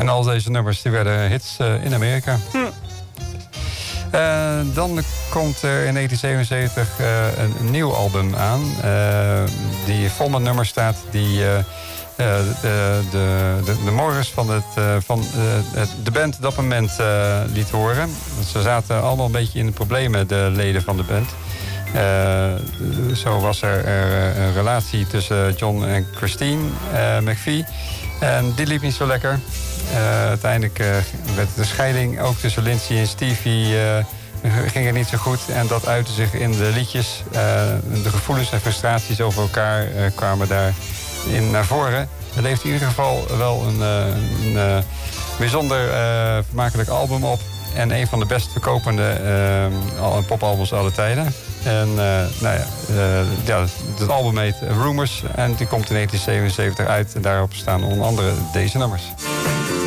En al deze nummers die werden hits in Amerika. Dan komt er in 1977 een nieuw album aan. Die vol met nummers staat die de morgens van de band op dat moment liet horen. Ze zaten allemaal een beetje in de problemen, de leden van de band. Zo was er een relatie tussen John en Christine McVie. En die liep niet zo lekker. Uiteindelijk werd de scheiding ook tussen Lindsay en Stevie ging het niet zo goed. En dat uitte zich in de liedjes. De gevoelens en frustraties over elkaar kwamen daarin naar voren. Het levert in ieder geval wel een bijzonder vermakelijk album op. En een van de best verkopende popalbums aller tijden. En het album heet Rumors. En die komt in 1977 uit. En daarop staan onder andere deze nummers.